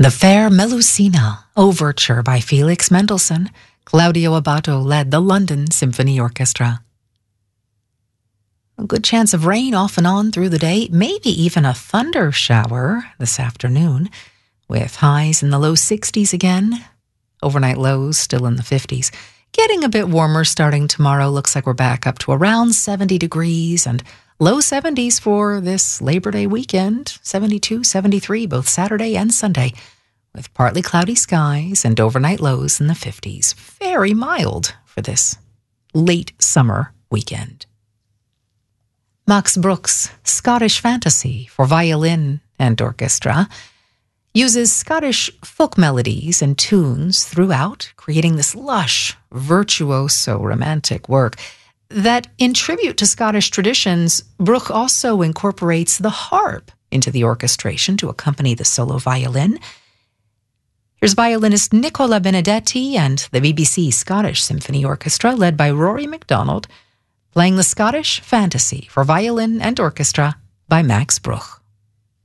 The Fair Melusina, overture by Felix Mendelssohn. Claudio Abbado led the London Symphony Orchestra. A good chance of rain off and on through the day, maybe even a thunder shower this afternoon, with highs in the low 60s again. Overnight lows still in the 50s. Getting a bit warmer starting tomorrow. Looks like we're back up to around 70 degrees and low 70s for this Labor Day weekend. 72, 73, both Saturday and Sunday, with partly cloudy skies and overnight lows in the 50s. Very mild for this late summer weekend. Max Bruch's Scottish Fantasy for violin and orchestra uses Scottish folk melodies and tunes throughout, creating this lush, virtuoso, romantic work that, in tribute to Scottish traditions, Bruch also incorporates the harp into the orchestration to accompany the solo violin. Here's violinist Nicola Benedetti and the BBC Scottish Symphony Orchestra, led by Rory MacDonald, playing the Scottish Fantasy for violin and orchestra by Max Bruch.